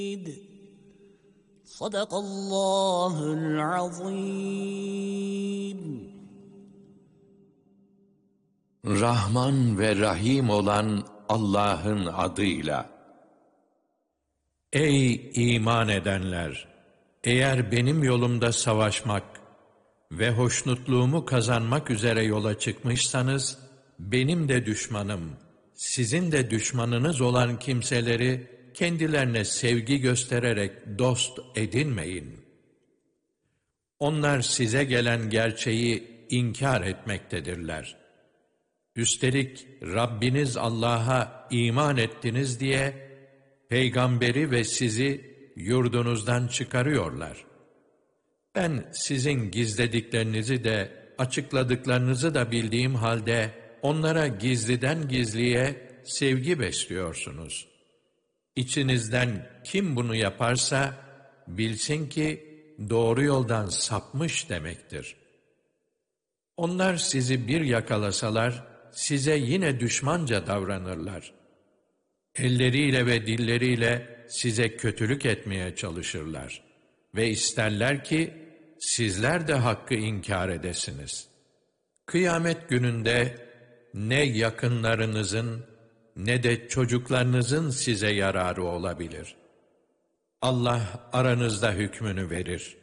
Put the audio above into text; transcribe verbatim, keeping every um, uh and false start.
Sadakallahul azim. Rahman ve Rahim olan Allah'ın adıyla. Ey iman edenler! Eğer benim yolumda savaşmak ve hoşnutluğumu kazanmak üzere yola çıkmışsanız, benim de düşmanım, sizin de düşmanınız olan kimseleri kendilerine sevgi göstererek dost edinmeyin. Onlar size gelen gerçeği inkar etmektedirler. Üstelik Rabbiniz Allah'a iman ettiniz diye, peygamberi ve sizi yurdunuzdan çıkarıyorlar. Ben sizin gizlediklerinizi de, açıkladıklarınızı da bildiğim halde, onlara gizliden gizliye sevgi besliyorsunuz. İçinizden kim bunu yaparsa, bilsin ki doğru yoldan sapmış demektir. Onlar sizi bir yakalasalar, size yine düşmanca davranırlar. Elleriyle ve dilleriyle size kötülük etmeye çalışırlar ve isterler ki sizler de hakkı inkar edesiniz. Kıyamet gününde ne yakınlarınızın ne de çocuklarınızın size yararı olabilir. Allah aranızda hükmünü verir.